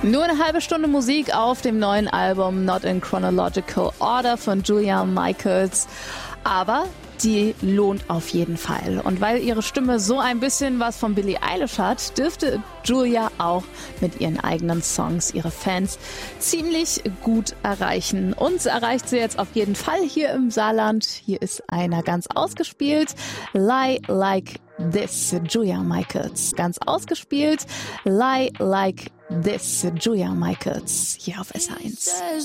Nur eine halbe Stunde Musik auf dem neuen Album Not in Chronological Order von Julia Michaels. Aber die lohnt auf jeden Fall. Und weil ihre Stimme so ein bisschen was von Billie Eilish hat, dürfte Julia auch mit ihren eigenen Songs ihre Fans ziemlich gut erreichen. Uns erreicht sie jetzt auf jeden Fall hier im Saarland. Hier ist einer ganz ausgespielt. Lie Like This, Julia Michaels. Ganz ausgespielt. Lie Like This, Julia Michaels. Hier auf SH1.